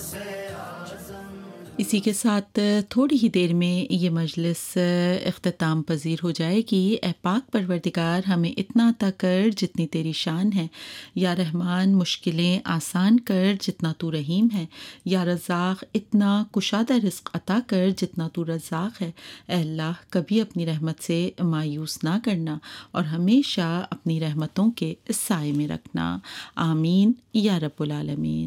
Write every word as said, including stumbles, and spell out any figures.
इसी के साथ थोड़ी ही देर में ये मजलिस इख्तिताम पजीर हो जाएगी। ए पाक परवरदिगार हमें इतना अता कर जितनी तेरी शान है, या रहमान मुश्किलें आसान कर जितना तू रहीम है, या रज़ाक़ इतना कुशादा रिज़्क़ अता कर जितना तू रज़्ज़ाक़ है। ए अल्लाह कभी अपनी रहमत से मायूस ना करना और हमेशा अपनी रहमतों के साए में रखना। आमीन या रब्बुल आलमीन।